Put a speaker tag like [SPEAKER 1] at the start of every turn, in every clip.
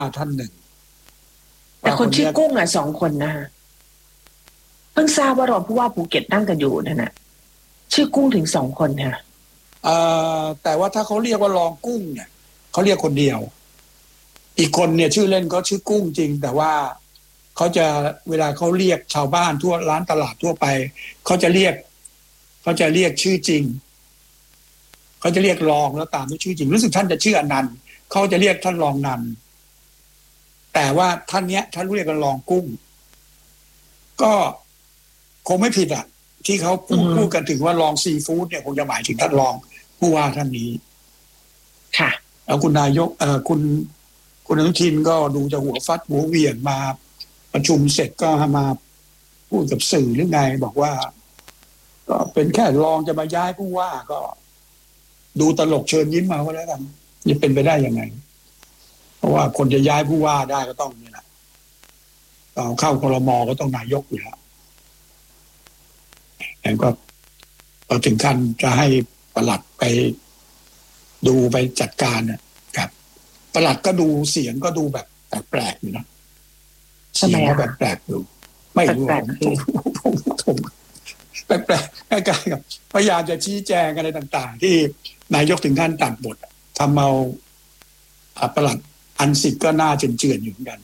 [SPEAKER 1] ท่านหนึ่ง
[SPEAKER 2] แต่คนชื่อกุ้งอ่ะ2 คนนะเพิ่งทราบว่ารองผู้ว่าภูเก็ตนั่งกันอยู่นั่นน่ะชื่อกุ้งถึง2 คนค่ะ
[SPEAKER 1] แต่ว่าถ้าเขาเรียกว่ารองกุ้งเนี่ยเขาเรียกคนเดียวอีกคนเนี่ยชื่อเล่นก็ชื่อกุ้งจริงแต่ว่าเขาจะเวลาเขาเรียกชาวบ้านทั่วร้านตลาดทั่วไปเขาจะเรียกชื่อจริงเขาจะเรียกรองแล้วตามด้วยชื่อจริงรู้สึกท่านจะชื่ออนันต์เขาจะเรียกท่านรองนันต์แต่ว่าท่านเนี้ยท่านเรียกกันรองกุ้งก็คงไม่ผิดอ่ะที่เขาพูดกันถึงว่ารองซีฟู้ดเนี่ยคงจะหมายถึงท่านรองผู้ว่าท่านนี้
[SPEAKER 2] ค่ะ
[SPEAKER 1] แล้วคุณนายกคุณอนุทินก็ดูจะหัวฟัดหัวเวียนมาประชุมเสร็จก็มาพูดกับสื่อหรือไงบอกว่าก็เป็นแค่รองจะมาย้ายผู้ว่าก็ดูตลกเชิญยิ้มมาก็แล้วกันจะเป็นไปได้ยังไงเพราะว่าคนจะย้ายผู้ว่าได้ก็ต้องนี่แหละเข้าครม.ก็ต้องนายกอยู่แล้วแล้วก็ถึงขั้นจะให้ปลัดไปดูไปจัดการนะครับปลัดก็ดูเสียงก็ดูแบบแปลกๆอยู่นะเสียงก็แบบแปลกๆอยู่ไม่รู้ผมแปลกๆใกล้ๆกับพยายามจะชี้แจงอะไรต่างๆที่นายกถึงขั้นตัดบททำเอาปลัดอันสิทธิ์ก็น่าเจือนๆอยู่เหมือนกัน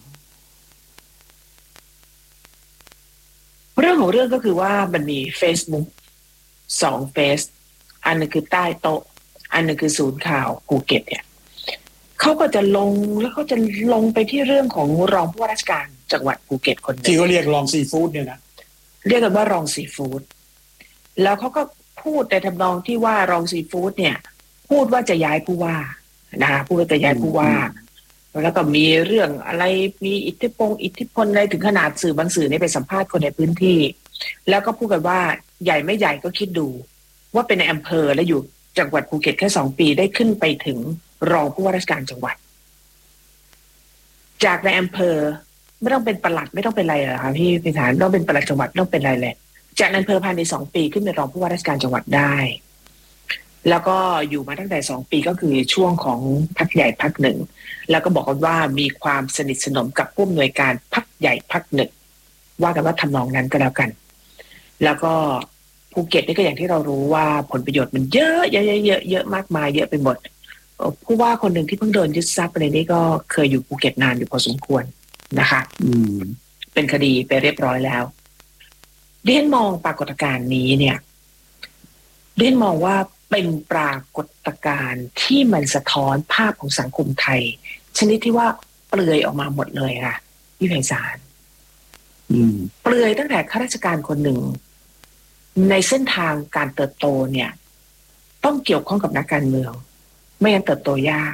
[SPEAKER 2] เรื่องของเรื่องก็คือว่ามันมี Facebook 2 เฟซอันนึงคือใต้โต๊ะอันนึงคือศูนย์ข่าวภูเก็ตเนี่ยเขาก็จะลงแล้วเขาจะลงไปที่เรื่องของรองผู้ว่าราชการจังหวัดภูเก็ตคนนึง
[SPEAKER 1] ที่เขาเรียกรองซีฟู้ดเนี่ยนะ
[SPEAKER 2] เรียกกันว่ารองซีฟู้ดแล้วเขาก็พูดในทำนองที่ว่ารองซีฟู้ดเนี่ยพูดว่าจะย้ายผู้ว่านะคะพูดว่าจะย้ายผู้ว่าแล้วก็มีเรื่องอะไรมีอิทธิพลอะไรถึงขนาดสื่อบางสื่อนี่ไปสัมภาษณ์คนในพื้นที่แล้วก็พูดกันว่าใหญ่ไม่ใหญ่ก็คิดดูว่าเป็นในอำเภอและอยู่จังหวัดภูเก็ตแค่2 ปีได้ขึ้นไปถึงรองผู้ว่าราชการจังหวัดจากในอำเภอไม่ต้องเป็นปลัดไม่ต้องเป็นอะไรหรอกค่ะพี่พิธานต้องเป็นปลัดจังหวัดต้องเป็นอะไรแหละจากอำเภอภายใน2 ปีขึ้นเป็นรองผู้ว่าราชการจังหวัดได้แล้วก็อยู่มาตั้งแต่2 ปีก็คือช่วงของพรรคใหญ่พรรคหนึ่งแล้วก็บอกกันว่ามีความสนิทสนมกับผู้อำนวยการพรรคใหญ่พรรคหนึ่งว่ากันว่าทำนองนั้นก็แล้วกันแล้วก็ภูเก็ตนี่ก็อย่างที่เรารู้ว่าผลประโยชน์มันเยอะมากมายเยอะไปหมดผู้ว่าคนหนึ่งที่เพิ่งโดนยึดทรัพย์อะไรนี่ก็เคยอยู่ภูเก็ตนานอยู่พอสมควรนะคะเป็นคดีไปเรียบร้อยแล้วดิฉันมองปรากฏการณ์นี้เนี่ยดิฉันมองว่าเป็นปรากฏการณ์ที่มันสะท้อนภาพของสังคมไทยชนิดที่ว่าเปลือยออกมาหมดเลยค่ะพี่ไพศาลเปลือยตั้งแต่ข้าราชการคนหนึ่งในเส้นทางการเติบโตเนี่ยต้องเกี่ยวข้องกับนักการเมืองไม่งั้นเติบโตยาก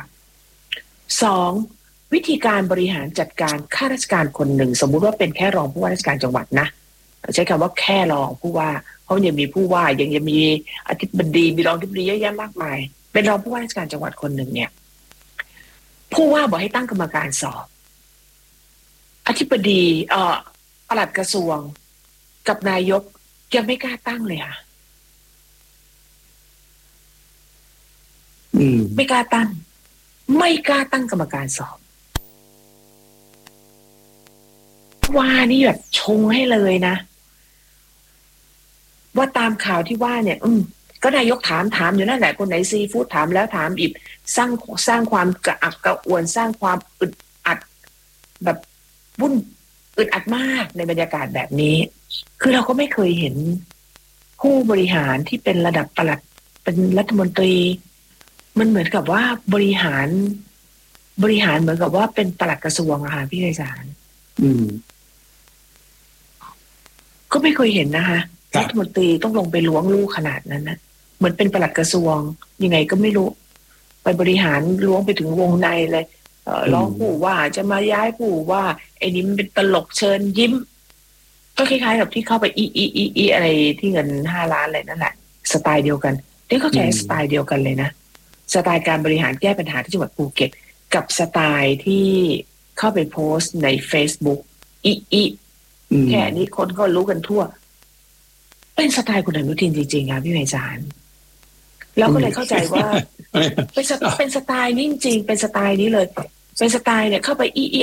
[SPEAKER 2] 2วิธีการบริหารจัดการข้าราชการคนหนึ่งสมมุติว่าเป็นแค่รองผู้ว่าราชการจังหวัดนะใช้คำว่าแค่รองผู้ว่าเพราะยังมีผู้ว่ายังมีอธิบดีมีรองอธิบดีเยอะแยะมากมายเป็นรองผู้ว่าราชการจังหวัดคนหนึ่งเนี่ยผู้ว่าบอกให้ตั้งกรรมการสอบอธิบดีปลัดกระทรวงกับนายกยังไม่กล้าตั้งเลยค่ะไม่กล้าตั้งกรรมการสอบว่านี่แบบชงให้เลยนะว่าตามข่าวที่ว่าเนี่ยก็นายกถามอยู่นั่นแหละคนไหนซีฟู้ดถามแล้วถามอีกสร้างความกระอักกระอ่วนสร้างความอึดอัดแบบวุ่นอึดอัดมากในบรรยากาศแบบนี้คือเราก็ไม่เคยเห็นผู้บริหารที่เป็นระดับปลัดเป็นรัฐมนตรีมันเหมือนกับว่าบริหารเหมือนกับว่าเป็นปลัดกระทรวงอะค่ะพี่ไพศาลก็ไม่เคยเห็นนะคะรัฐมนตรีต้องลงไปล้วงลูกขนาดนั้นนะเหมือนเป็นปลัดกระทรวงยังไงก็ไม่รู้ไปบริหารล้วงไปถึงวงในเลยร้องผู้ว่าจะมาย้ายผู้ว่าไอ้นี่มันเป็นตลกเชิญยิ้มก็คล้ายๆกับที่เข้าไปอีอะไรที่เงิน5 ล้านอะไรนั่นแหละสไตล์เดียวกันนี่เขาใช้สไตล์เดียวกันเลยนะสไตล์การบริหารแก้ปัญหาที่จังหวัดภูเก็ตกับสไตล์ที่เข้าไปโพสต์ใน Facebook แค่นี้คนก็รู้กันทั่วเป็นสไตล์คุณอนุทินจริงๆค่ะพี่ไพศาลแล้วก็เลยเข้าใจว่าเป็นสไตล์นี้จริงๆเป็นสไตล์นี้เลยเป็นสไตล์เนี่ยเข้าไปอี